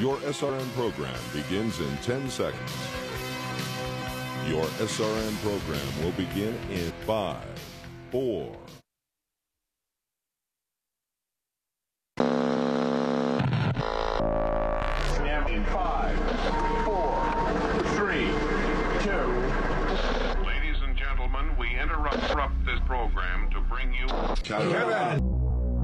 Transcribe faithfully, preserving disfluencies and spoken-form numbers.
Your S R N program begins in ten seconds. Your S R N program will begin in five, four. In five, four, three, two. Ladies and gentlemen, we interrupt this program to bring you... Captain.